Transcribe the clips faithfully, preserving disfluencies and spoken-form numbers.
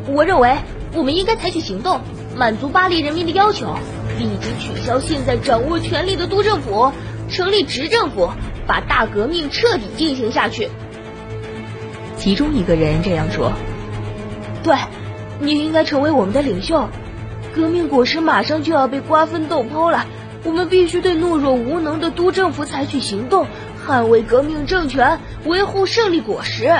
我认为我们应该采取行动，满足巴黎人民的要求，立即取消现在掌握权力的督政府，成立执政府，把大革命彻底进行下去。 其中一个人这样说： 对，你应该成为我们的领袖，革命果实马上就要被瓜分豆剖了，我们必须对懦弱无能的督政府采取行动，捍卫革命政权，维护胜利果实。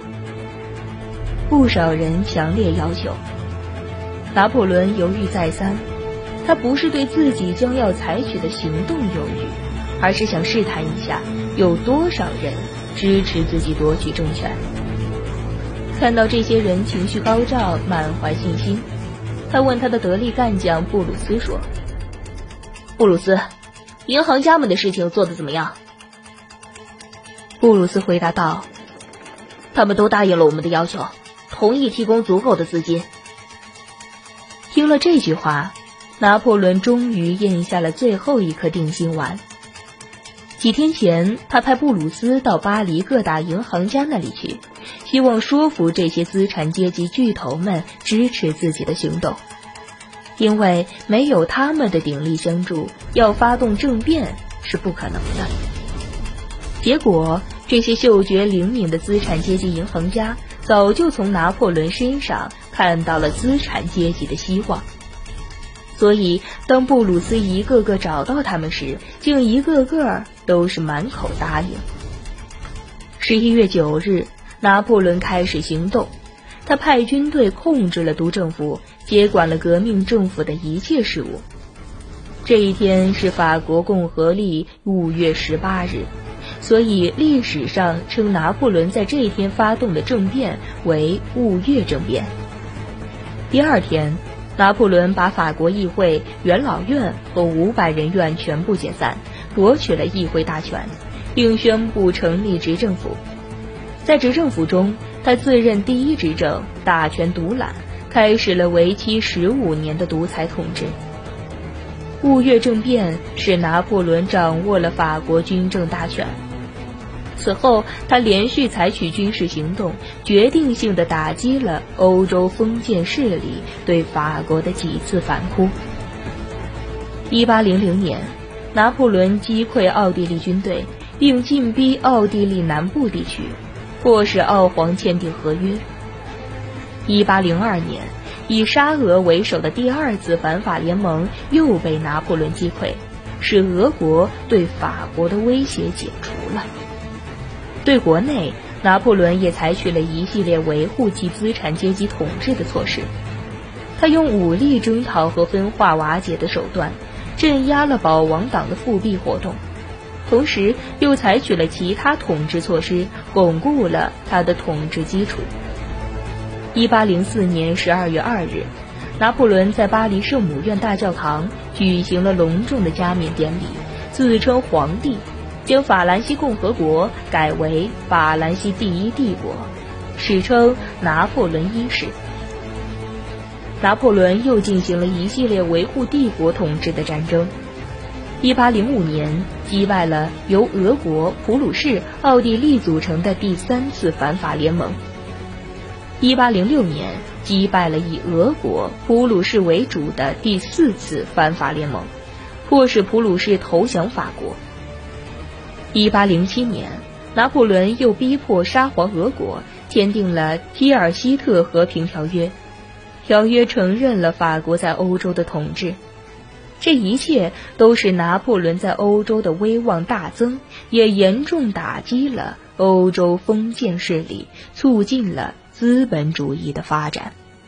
不少人强烈要求。拿破仑犹豫再三，他不是对自己将要采取的行动犹豫，而是想试探一下有多少人支持自己夺取政权。看到这些人情绪高涨，满怀信心，他问他的得力干将布鲁斯说： 布鲁斯，银行家们的事情做得怎么样？ 布鲁斯回答道： 他们都答应了我们的要求，同意提供足够的资金。 听了这句话，拿破仑终于咽下了最后一颗定心丸。几天前，他派布鲁斯到巴黎各大银行家那里去，希望说服这些资产阶级巨头们支持自己的行动，因为没有他们的鼎力相助，要发动政变是不可能的。结果，这些嗅觉灵敏的资产阶级银行家早就从拿破仑身上看到了资产阶级的希望，所以当布鲁斯一个个找到他们时，竟一个个都是满口答应。十一月九日，拿破仑开始行动，他派军队控制了督政府，接管了革命政府的一切事务。这一天是法国共和历五月十八日，所以历史上称拿破仑在这一天发动的政变为雾月政变。第二天，拿破仑把法国议会、元老院和五百人院全部解散，夺取了议会大权，并宣布成立执政府。在执政府中，他自任第一执政，大权独揽，开始了为期十五年的独裁统治。雾月政变使拿破仑掌握了法国军政大权。此后，他连续采取军事行动，决定性地打击了欧洲封建势力对法国的几次反扑。一八零零年，拿破仑击溃奥地利军队，并进逼奥地利南部地区，迫使奥皇签订合约。一八零二年，以沙俄为首的第二次反法联盟又被拿破仑击溃，使俄国对法国的威胁解除了。对国内，拿破仑也采取了一系列维护其资产阶级统治的措施。他用武力征讨和分化瓦解的手段，镇压了保王党的复辟活动，同时又采取了其他统治措施，巩固了他的统治基础。一八零四年十二月二日，拿破仑在巴黎圣母院大教堂举行了隆重的加冕典礼，自称皇帝，将法兰西共和国改为法兰西第一帝国，史称拿破仑一世。拿破仑又进行了一系列维护帝国统治的战争。一八零五年，击败了由俄国、普鲁士、奥地利组成的第三次反法联盟。一八零六年，击败了以俄国、普鲁士为主的第四次反法联盟，迫使普鲁士投降法国。一八零七年，拿破仑又逼迫沙皇俄国签订了提尔希特和平条约，条约承认了法国在欧洲的统治。这一切都使拿破仑在欧洲的威望大增，也严重打击了欧洲封建势力，促进了资本主义的发展。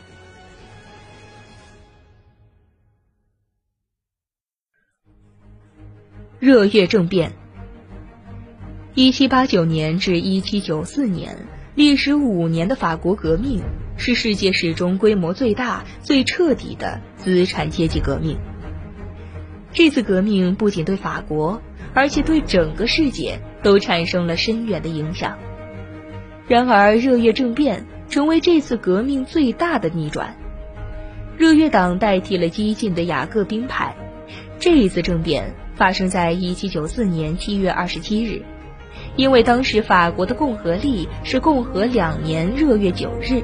热月政变。一七八九年至一七九四年，历时五年的法国革命是世界史中规模最大、最彻底的资产阶级革命。这次革命不仅对法国，而且对整个世界都产生了深远的影响。然而，热月政变成为这次革命最大的逆转。热月党代替了激进的雅各宾派。这一次政变发生在一七九四年七月二十七日，因为当时法国的共和历是共和两年热月九日，